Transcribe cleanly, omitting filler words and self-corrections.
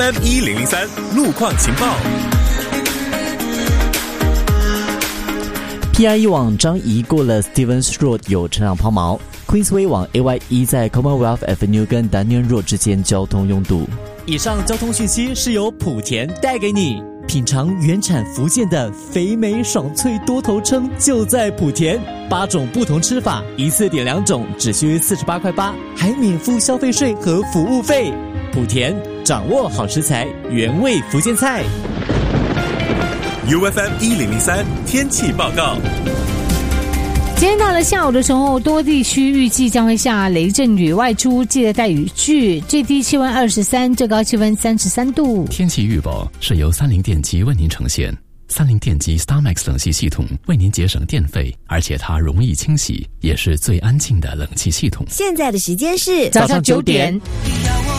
FM1003 路况情报。 PIE 往张仪过了 Stevens Road 有车辆抛锚 ，Queensway 往 AYE 在 Commonwealth Avenue 跟 Daniel Road 之间交通拥堵。 以上交通讯息是由莆田带给你。品尝原产福建的肥美爽脆多头称就在莆田，8种不同吃法，一次点2种，只需48.8块，还免付消费税和服务费。莆田掌握好食材，原味福建菜。 UFM1003 天气报告。 今天到了下午的时候，多地区预计将会下雷阵雨，外出记得带雨具。最低气温23，最高气温33度。 天气预报是由30电机为您呈现。30电机 StarMax 冷气系统为您节省电费，而且它容易清洗，也是最安静的冷气系统。 现在的时间是早上9点。